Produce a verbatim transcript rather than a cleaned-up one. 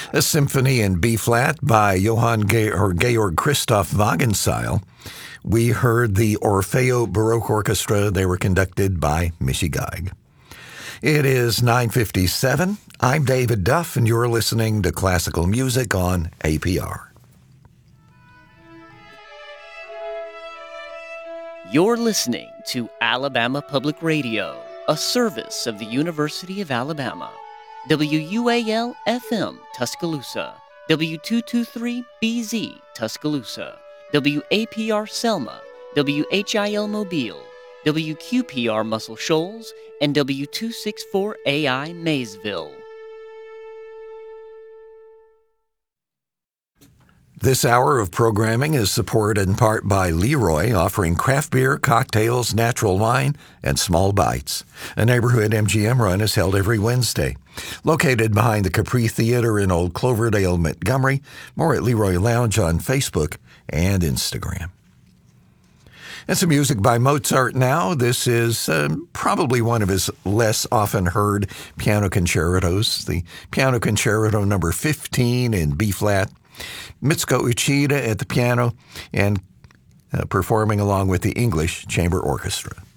A symphony in B-flat by Johann Ge- or Georg Christoph Wagenseil. We heard the Orfeo Baroque Orchestra. They were conducted by Mishy Geig. It is nine fifty-seven. I'm David Duff, and you're listening to Classical Music on A P R. You're listening to Alabama Public Radio, a service of the University of Alabama. W U A L F M Tuscaloosa, W two twenty-three B Z Tuscaloosa, W A P R Selma, W H I L Mobile, W Q P R Muscle Shoals, and W two sixty-four A I Maysville. This hour of programming is supported in part by Leroy, offering craft beer, cocktails, natural wine, and small bites. A neighborhood M G M run is held every Wednesday. Located behind the Capri Theater in Old Cloverdale, Montgomery. More at Leroy Lounge on Facebook and Instagram. And some music by Mozart now. This is um, probably one of his less often heard piano concertos. The Piano Concerto number fifteen in B-flat. Mitsuko Uchida at the piano and uh, performing along with the English Chamber Orchestra.